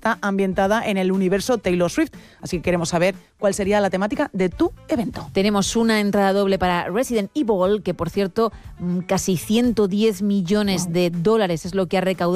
está ambientada en el universo Taylor Swift. Así que queremos saber cuál sería la temática de tu evento. Tenemos una entrada doble para Resident Evil, que por cierto, casi 110 millones de dólares es lo que ha recaudado